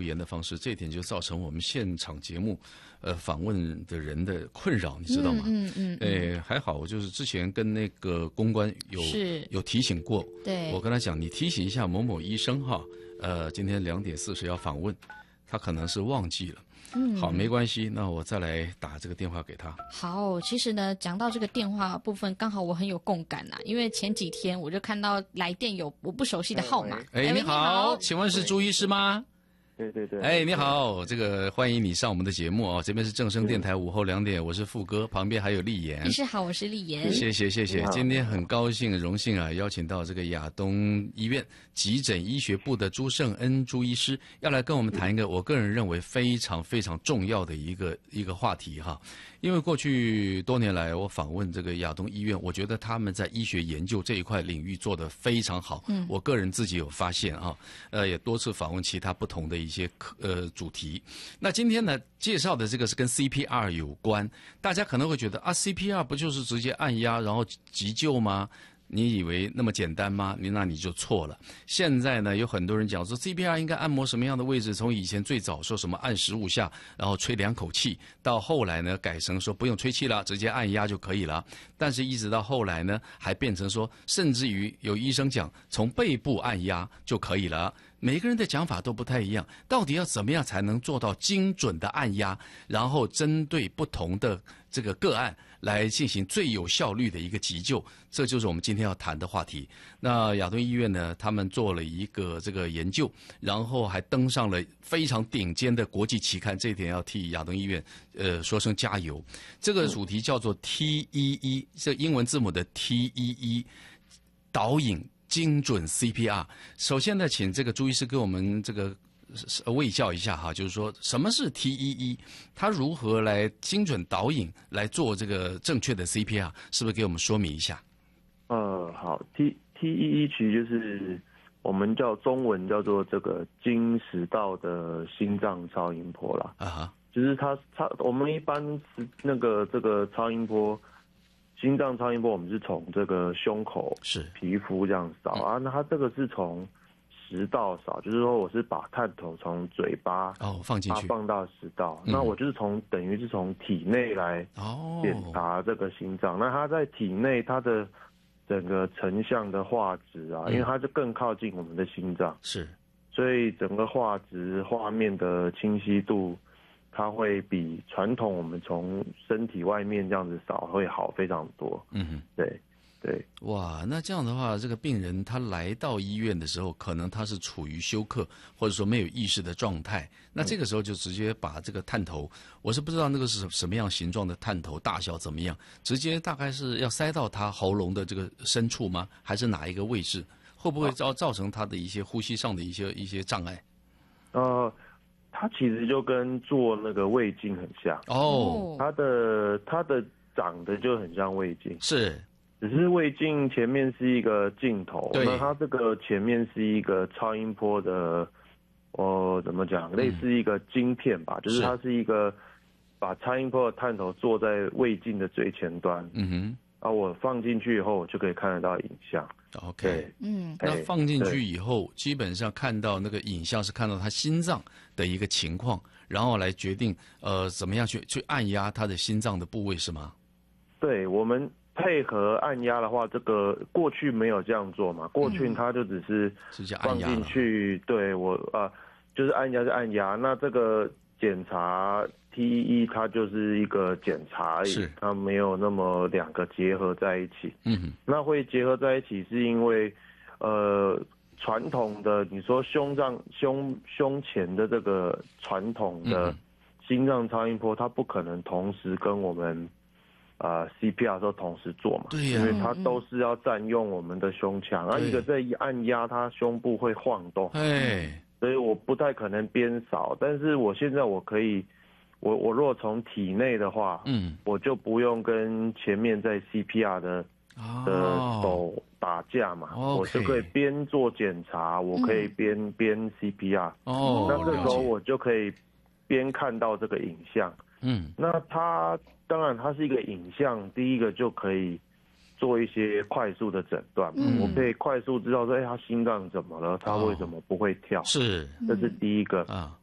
言的方式，这一点就造成我们现场节目访问的人的困扰，你知道吗？还好，我就是之前跟那个公关有提醒过， 对， 我跟他讲，你提醒一下某某医生哈，今天2点40要访问，他可能是忘记了。好，没关系，那我再来打这个电话给他。 好，其实呢，讲到这个电话部分，刚好我很有共感呐，因为前几天我就看到来电有我不熟悉的号码。 你好，请问是朱医师吗？ 对。 你好，这个欢迎你上我们的节目哦。这边是正声电台午后2点，我是富哥，旁边还有丽妍。 医师好，我是丽妍。 谢谢。今天很高兴、荣幸啊，邀请到这个亚东医院急诊医学部的朱胜恩朱医师，要来跟我们谈一个我个人认为非常非常重要的一个话题哈。因为过去多年来，我访问这个亚东医院，我觉得他们在医学研究这一块领域做得非常好。我个人自己有发现啊，也多次访问其他不同的一些主题。那今天呢，介绍的这个是跟 CPR 有关，大家可能会觉得啊 ，CPR 不就是直接按压然后急救吗？你以为那么简单吗？那你就错了。现在呢，有很多人讲说 CPR 应该按摩什么样的位置？从以前最早说什么按15下，然后吹2口气，到后来呢改成说不用吹气了，直接按压就可以了。但是一直到后来呢，还变成说，甚至于有医生讲从背部按压就可以了。每个人的讲法都不太一样，到底要怎么样才能做到精准的按压，然后针对不同的这个个案来进行最有效率的一个急救，这就是我们今天要谈的话题。那亚东医院呢，他们做了一个这个研究，然后还登上了非常顶尖的国际期刊，这一点要替亚东医院说声加油。这个主题叫做 TEE， 这英文字母的 TEE， 导引精准 CPR。 首先呢，请这个朱医师给我们这个卫教一下哈，就是说什么是 TEE， 它如何来精准导引来做这个正确的 CPR， 是不是给我们说明一下？ 好 ，TEE 其实就是我们中文叫做这个经食道的心脏超音波啦。就是我们一般是这个超音波。心脏超音波我们是从这个胸口皮肤这样扫啊，那它这个是从食道扫，就是说我是把探头从嘴巴放进去， 放到食道，那我就是等于是从体内来检查这个心脏。那它在体内它的整个成像的画质啊，因为它就更靠近我们的心脏，所以整个画质画面的清晰度，它会比传统我们从身体外面这样子扫会好非常多。对。 哇，那这样的话，这个病人他来到医院的时候，可能他是处于休克或者说没有意识的状态，那这个时候就直接把这个探头，我是不知道那个是什么样形状的探头，大小怎么样，直接大概是要塞到他喉咙的这个深处吗？还是哪一个位置？会不会造成他的一些呼吸上的一些障碍？ 它其实就跟做那个胃镜很像它的长得就很像胃镜，只是胃镜前面是一个镜头，那它这个前面是一个超音波的，怎么讲，类似一个晶片吧，就是它是一个把超音波的探头坐在胃镜的最前端，我放进去以后，我就可以看得到影像。 OK， 那放进去以后，基本上看到那个影像是看到他心脏的一个情况，然后来决定怎么样去按压他的心脏的部位，是吗？ 对，我们配合按压的话，这个过去没有这样做嘛，过去它就只是放进去，对我就是按压就按压，那这个检查 TEE 它就是一个检查而已，它没有那么两个结合在一起。那会结合在一起是因为传统的你说胸前的这个传统的心脏超音波，它不可能同时跟我们CPR 都同时做嘛，因为它都是要占用我们的胸腔，一个在按压它胸部会晃动，所以我不太可能边扫，但是我现在我可以，我如果从体内的话，我就不用跟前面在 CPR 的手打架嘛，我就可以边做检查，我可以边 CPR，那这时候我就可以边看到这个影像，那当然它是一个影像，第一个就可以做一些快速的诊断，我可以快速知道说，他心脏怎么了，他为什么不会跳？这是第一个。